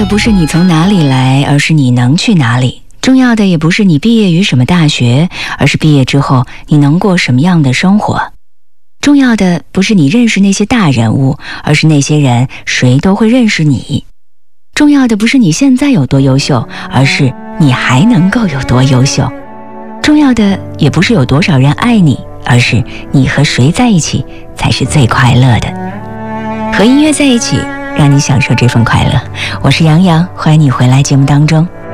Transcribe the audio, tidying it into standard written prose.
不是你从哪里来，而是你能去哪里。重要的也不是你毕业于什么大学，而是毕业之后你能过什么样的生活。重要的不是你认识那些大人物，而是那些人谁都会认识你。重要的不是你现在有多优秀，而是你还能够有多优秀。重要的也不是有多少人爱你，而是你和谁在一起才是最快乐的。和音乐在一起，让你享受这份快乐。我是杨洋，欢迎你回来节目当中。